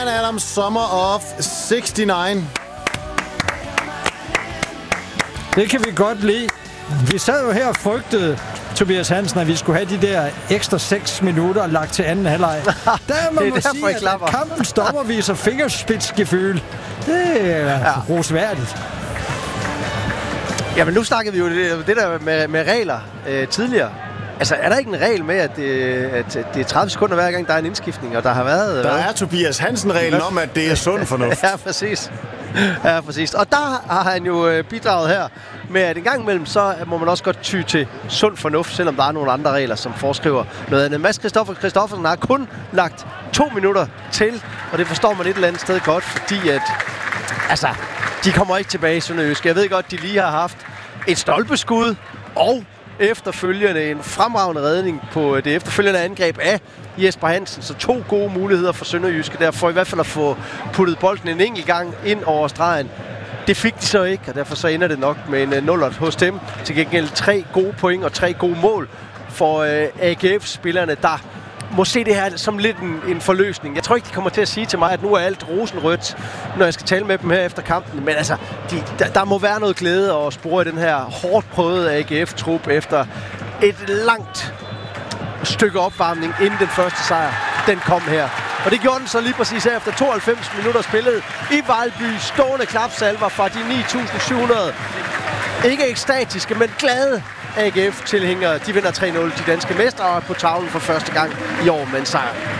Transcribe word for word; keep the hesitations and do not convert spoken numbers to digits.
Bryan Adams, Summer of seksogtres. Det kan vi godt lide. Vi sad jo her og frygtede, Tobias Hansen, at vi skulle have de der ekstra seks minutter lagt til anden halvleg. Der må man sige, at kampen stopper, viser fingerspidsgefühl. Det er ja. rosværdigt. Jamen, nu snakkede vi jo det, det der med, med regler øh, tidligere. Altså, er der ikke en regel med, at det, at det er tredive sekunder hver gang, der er en indskiftning, og der har været... Der er Tobias Hansen-reglen om, at det er sund fornuft. Ja, præcis. Ja, præcis. Og der har han jo bidraget her med, at en gang imellem, så må man også godt ty til sund fornuft, selvom der er nogle andre regler, som foreskriver noget andet. Mads Christoffer Christoffersen har kun lagt to minutter til, og det forstår man et eller andet sted godt, fordi at... Altså, de kommer ikke tilbage i Sønderjysk. Jeg ved godt, de lige har haft et stolpeskud, og efterfølgende en fremragende redning på det efterfølgende angreb af Jesper Hansen. Så to gode muligheder for Sønderjyske der, for i hvert fald at få puttet bolden en enkelt gang ind over stregen. Det fik de så ikke, og derfor så ender det nok med en nullert hos dem. Til gengæld tre gode point og tre gode mål for øh, A G F-spillerne, der må se det her som lidt en, en forløsning. Jeg tror ikke, de kommer til at sige til mig, at nu er alt rosenrødt, når jeg skal tale med dem her efter kampen. Men altså, de, der, der må være noget glæde og spore i den her hårdt prøvede A G F-trup efter et langt stykke opvarmning, inden den første sejr, den kom her. Og det gjorde den så lige præcis her efter tooghalvfems minutter spillet i Vejlby. Stående klapsalver fra de ni tusind syv hundrede. Ikke ekstatiske, men glade A G F-tilhængere. De vinder tre nul. De danske mestre er på tavlen for første gang i år med en sejr.